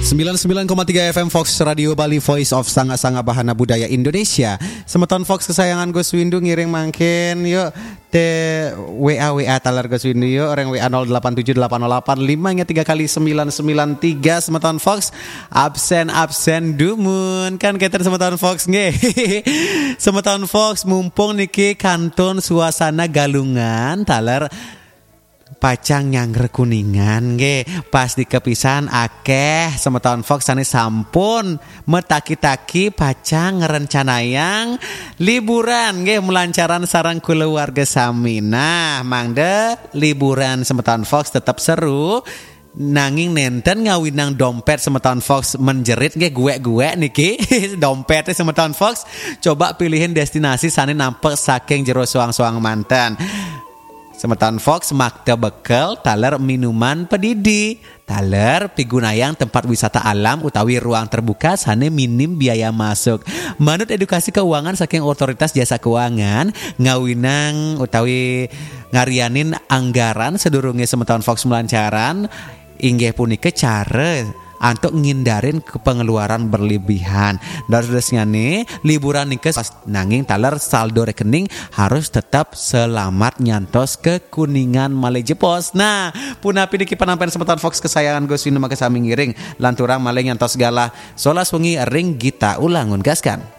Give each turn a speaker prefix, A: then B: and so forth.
A: 99,3 FM Fox Radio Bali, Voice of Sanga-Sanga Bahana Budaya Indonesia. Semeton Fox kesayangan Gus Windu ngiring mangkin yuk te WA talar Gus Windu yuk orang WA 087808 3 kali 993 semeton Fox absen dumun kan keter semeton Fox nge. Semeton Fox mumpung niki kantun suasana galungan talar pacang nyangger kuningan ge pas di kepisan akeh semeton Fox sane sampun metaki-taki pacang ngerencanayang liburan ge melancaran sareng keluarga sami. Nah mangde liburan semeton Fox tetap seru nanging nenten ngawinang dompet semeton Fox menjerit ge gue niki dompetnya semeton Fox coba pilihin destinasi sane nampek saking jero soang-soang manten. Semeton Fox makta bekel taler minuman pedidi taler pigunayang tempat wisata alam utawi ruang terbuka sane minim biaya masuk. Manut edukasi keuangan saking otoritas jasa keuangan ngawinang utawi ngarianin anggaran sedurunge semeton Fox melancaran inggih punika cara untuk ngindarin pengeluaran berlebihan. Dasarnya nih liburan nih nanging taler saldo rekening harus tetap selamat nyantos ke kuningan maleje pos. Nah punapi diki penampilan semeton Fox kesayangan Gus Windu maka sami ngiring lanturang male nyantos gala solas wengi ring gita ulangun gaskan.